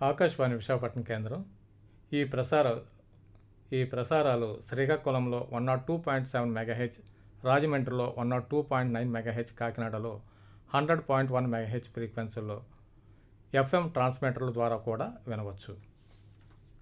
ఆకాశవాణి విశాఖపట్నం కేంద్రం. ఈ ప్రసారాలు శ్రీకాకుళంలో 102.7 మెగాహెచ్, రాజమండ్రిలో 102.9 మెగాహెచ్, కాకినాడలో 100.1 మెగాహెచ్ ఫ్రీక్వెన్సీల్లో FM ట్రాన్స్మిటర్ల ద్వారా కూడా వినవచ్చు.